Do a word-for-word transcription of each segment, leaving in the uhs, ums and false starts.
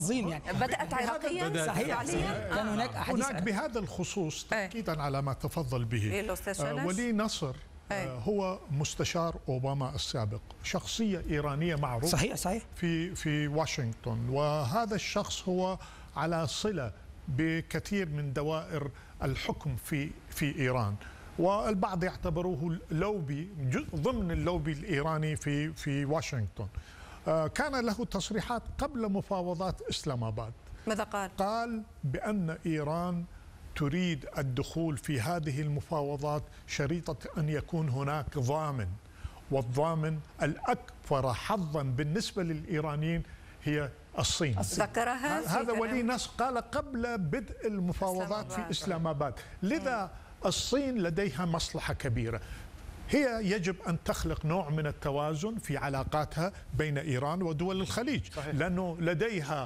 عظيم يعني بدأت عراقيا صحيح كان هناك أحاديث هناك بهذا الخصوص تأكيدا على ما تفضل به آه ولي نصر آه هو مستشار أوباما السابق، شخصية إيرانية معروفة صحيح صحيح في في واشنطن، وهذا الشخص هو على صلة بكثير من دوائر الحكم في في إيران، والبعض يعتبروه لوبي ضمن اللوبي الإيراني في في واشنطن. كان له تصريحات قبل مفاوضات إسلام آباد. ماذا قال؟ قال بأن إيران تريد الدخول في هذه المفاوضات شريطة أن يكون هناك ضامن، والضامن الأكثر حظا بالنسبة للإيرانيين هي الصين. ذكرها هذا ولي نصر قال قبل بدء المفاوضات في إسلام آباد. لذا الصين لديها مصلحة كبيرة، هي يجب أن تخلق نوع من التوازن في علاقاتها بين إيران ودول الخليج، صحيح. لأنه لديها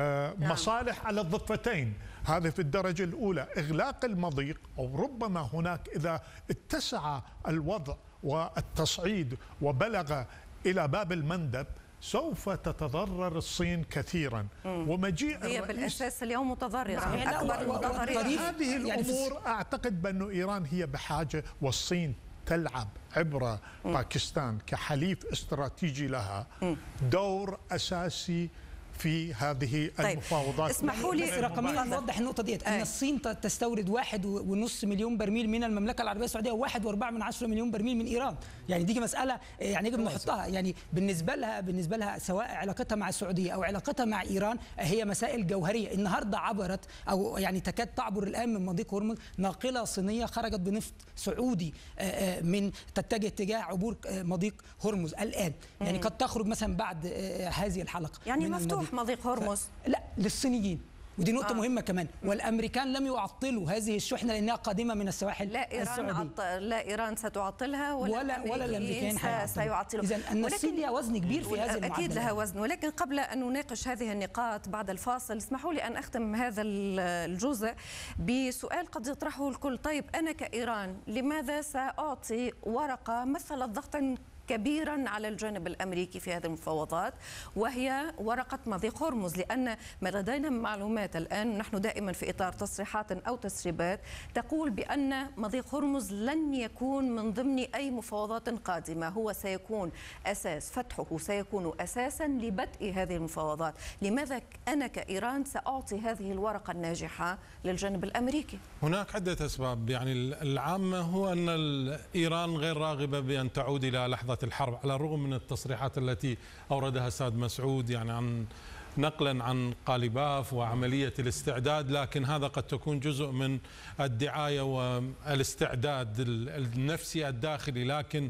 مصالح على الضفتين. هذا في الدرجة الأولى إغلاق المضيق، أو ربما هناك إذا اتسع الوضع والتصعيد وبلغ إلى باب المندب سوف تتضرر الصين كثيرا. ومجيء هي بالأساس اليوم متضررة، أكبر المتضررة. هذه الأمور أعتقد بأن إيران هي بحاجة، والصين تلعب عبر باكستان كحليف استراتيجي لها دور أساسي في هذه طيب. المفاوضات. اسمحوا لي رقميا نوضح النقطه ديت ان الصين تستورد واحد ونص مليون برميل من المملكه العربيه السعوديه وواحد واربعة من عشرة مليون برميل من ايران. يعني دي مساله يعني يجب نحطها، يعني بالنسبه لها بالنسبه لها سواء علاقتها مع السعوديه او علاقتها مع ايران هي مسائل جوهريه. النهارده عبرت او يعني تكاد تعبر الان من مضيق هرمز ناقله صينيه خرجت بنفط سعودي من تتجه اتجاه عبور مضيق هرمز الان، يعني قد تخرج مثلا بعد هذه الحلقه. يعني مفتوح مضيق هرمز؟ لا للصينيين، ودي نقطة آه. مهمة كمان. والأمريكان لم يعطلوا هذه الشحنة لأنها قادمة من السواحل لا إيران السعودية. عط... لا إيران ستعطلها ولا ولا, ولا الأمريكان سيعطلوا. إذن أن الصين لها وزن كبير في هذه المعادلة. أكيد لها وزن، ولكن قبل أن نناقش هذه النقاط بعد الفاصل اسمحوا لي أن أختم هذا الجزء بسؤال قد يطرحه الكل. طيب أنا كإيران لماذا سأعطي ورقة مثلت ضغطا كبيرا على الجانب الأمريكي في هذه المفاوضات وهي ورقة مضيق هرمز؟ لأن ما لدينا من معلومات الآن، نحن دائما في إطار تصريحات أو تسريبات تقول بأن مضيق هرمز لن يكون من ضمن أي مفاوضات قادمة، هو سيكون أساس فتحه سيكون أساسا لبدء هذه المفاوضات. لماذا أنا كإيران سأعطي هذه الورقة الناجحة للجانب الأمريكي؟ هناك عدة أسباب. يعني العامة هو أن إيران غير راغبة بأن تعود إلى لحظة الحرب، على الرغم من التصريحات التي أوردها ساد مسعود يعني عن نقلا عن قالباف وعملية الاستعداد، لكن هذا قد تكون جزء من الدعاية والاستعداد النفسي الداخلي. لكن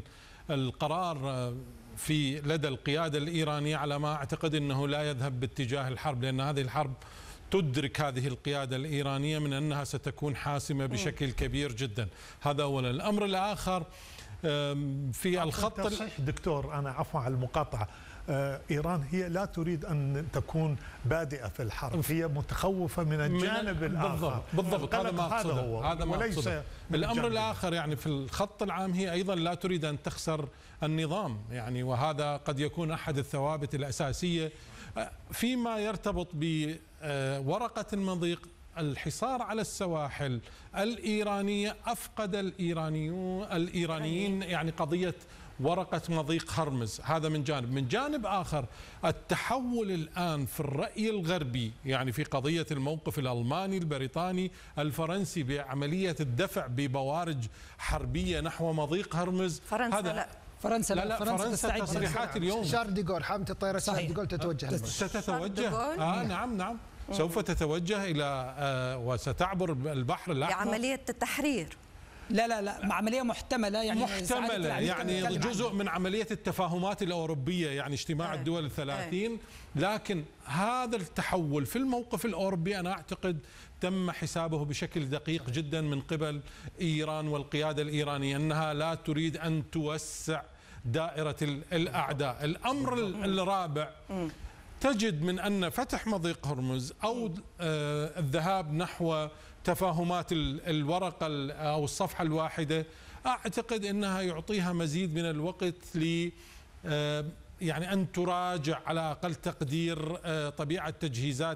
القرار في لدى القيادة الإيرانية على ما أعتقد أنه لا يذهب باتجاه الحرب، لأن هذه الحرب تدرك هذه القيادة الإيرانية من أنها ستكون حاسمة بشكل كبير جدا. هذا أولا. الأمر الآخر في الخط تصحيح دكتور، أنا عفوا على المقاطعة، إيران هي لا تريد أن تكون بادئة في الحرب، هي متخوفة من الجانب من الآخر. بالضبط, بالضبط. هذا ما أقصده. هذا ما أقصده. الأمر الآخر يعني في الخط العام هي أيضا لا تريد أن تخسر النظام، يعني وهذا قد يكون أحد الثوابت الأساسية فيما يرتبط بورقة المضيق. الحصار على السواحل الإيرانية أفقد الإيرانيون الإيرانيين يعني قضية ورقة مضيق هرمز. هذا من جانب. من جانب آخر التحول الآن في الرأي الغربي يعني في قضية الموقف الألماني البريطاني الفرنسي بعملية الدفع ببوارج حربية نحو مضيق هرمز. فرنسا هذا لا فرنسا لا, لا فرنسا, فرنسا تصريحات اليوم شارل ديغول حامة الطائرة شارل ديغول تتوجه ستتوجه آه نعم نعم سوف تتوجه إلى آه وستعبر البحر الأحمر لعملية التحرير. لا لا لا عملية محتملة يعني محتملة يعني جزء من عملية التفاهمات الأوروبية يعني اجتماع آه. الدول الثلاثين آه. لكن هذا التحول في الموقف الأوروبي أنا أعتقد تم حسابه بشكل دقيق جدا من قبل إيران والقيادة الإيرانية أنها لا تريد أن توسع دائرة الأعداء. الأمر الرابع تجد من أن فتح مضيق هرمز أو الذهاب نحو تفاهمات الورقة أو الصفحة الواحدة أعتقد أنها يعطيها مزيد من الوقت ل يعني أن تراجع على أقل تقدير طبيعة تجهيزات